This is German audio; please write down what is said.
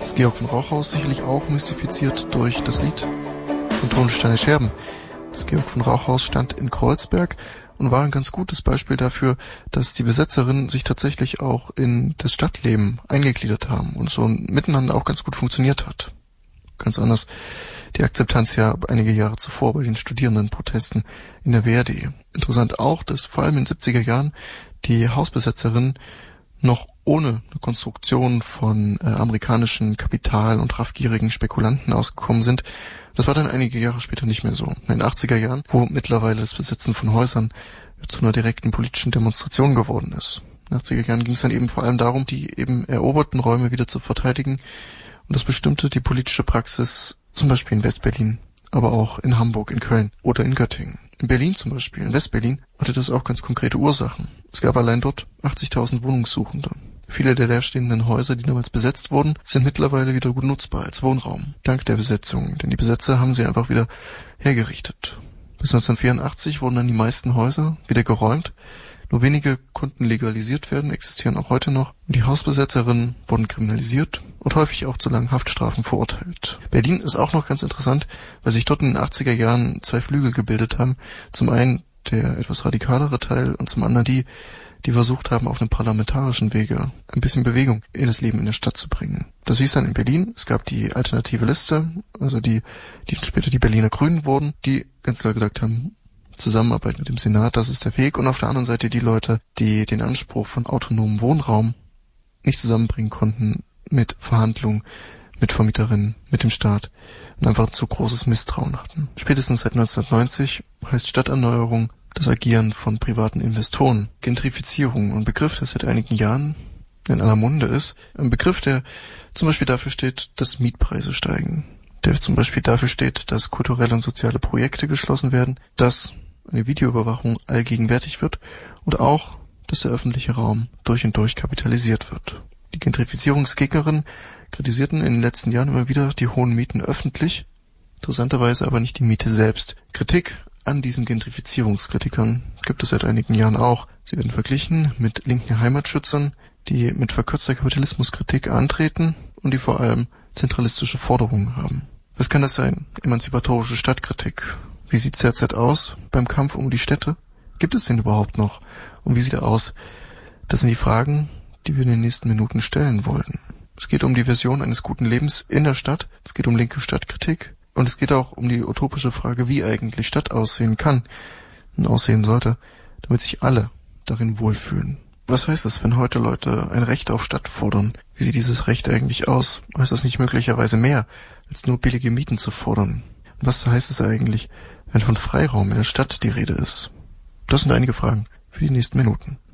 Das Georg von Rauchhaus sicherlich auch mystifiziert durch das Lied von Tonsteine Scherben. Das Georg von Rauchhaus stand in Kreuzberg und war ein ganz gutes Beispiel dafür, dass die Besetzerinnen sich tatsächlich auch in das Stadtleben eingegliedert haben und so miteinander auch ganz gut funktioniert hat. Ganz anders die Akzeptanz ja einige Jahre zuvor bei den Studierendenprotesten in der Verdi. Interessant auch, dass vor allem in den 70er Jahren die Hausbesetzerinnen noch ohne eine Konstruktion von amerikanischen Kapital- und raffgierigen Spekulanten ausgekommen sind. Das war dann einige Jahre später nicht mehr so. In den 80er Jahren, wo mittlerweile das Besitzen von Häusern zu einer direkten politischen Demonstration geworden ist. In den 80er Jahren ging es dann eben vor allem darum, die eben eroberten Räume wieder zu verteidigen. Und das bestimmte die politische Praxis zum Beispiel in Westberlin, aber auch in Hamburg, in Köln oder in Göttingen. In Berlin zum Beispiel, in Westberlin, hatte das auch ganz konkrete Ursachen. Es gab allein dort 80.000 Wohnungssuchende. Viele der leerstehenden Häuser, die damals besetzt wurden, sind mittlerweile wieder gut nutzbar als Wohnraum. Dank der Besetzung, denn die Besetzer haben sie einfach wieder hergerichtet. Bis 1984 wurden dann die meisten Häuser wieder geräumt. Nur wenige konnten legalisiert werden, existieren auch heute noch. Und die Hausbesetzerinnen wurden kriminalisiert und häufig auch zu langen Haftstrafen verurteilt. Berlin ist auch noch ganz interessant, weil sich dort in den 80er Jahren zwei Flügel gebildet haben. Zum einen der etwas radikalere Teil und zum anderen die versucht haben, auf einem parlamentarischen Wege ein bisschen Bewegung in das Leben in der Stadt zu bringen. Das hieß dann in Berlin, es gab die alternative Liste, also die später die Berliner Grünen wurden, die ganz klar gesagt haben, Zusammenarbeit mit dem Senat, das ist der Weg. Und auf der anderen Seite die Leute, die den Anspruch von autonomem Wohnraum nicht zusammenbringen konnten mit Verhandlungen, mit Vermieterinnen, mit dem Staat und einfach ein zu großes Misstrauen hatten. Spätestens seit 1990 heißt Stadterneuerung das Agieren von privaten Investoren. Gentrifizierung, ein Begriff, der seit einigen Jahren in aller Munde ist. Ein Begriff, der zum Beispiel dafür steht, dass Mietpreise steigen. Der zum Beispiel dafür steht, dass kulturelle und soziale Projekte geschlossen werden, dass eine Videoüberwachung allgegenwärtig wird und auch, dass der öffentliche Raum durch und durch kapitalisiert wird. Die Gentrifizierungsgegnerinnen kritisierten in den letzten Jahren immer wieder die hohen Mieten öffentlich, interessanterweise aber nicht die Miete selbst. Kritik an diesen Gentrifizierungskritikern gibt es seit einigen Jahren auch. Sie werden verglichen mit linken Heimatschützern, die mit verkürzter Kapitalismuskritik antreten und die vor allem zentralistische Forderungen haben. Was kann das sein? Emanzipatorische Stadtkritik. Wie sieht derzeit aus beim Kampf um die Städte? Gibt es den überhaupt noch? Und wie sieht er aus? Das sind die Fragen, die wir in den nächsten Minuten stellen wollen. Es geht um die Vision eines guten Lebens in der Stadt. Es geht um linke Stadtkritik. Und es geht auch um die utopische Frage, wie eigentlich Stadt aussehen kann und aussehen sollte, damit sich alle darin wohlfühlen. Was heißt es, wenn heute Leute ein Recht auf Stadt fordern? Wie sieht dieses Recht eigentlich aus? Heißt das nicht möglicherweise mehr, als nur billige Mieten zu fordern? Und was heißt es eigentlich, wenn von Freiraum in der Stadt die Rede ist? Das sind einige Fragen für die nächsten Minuten.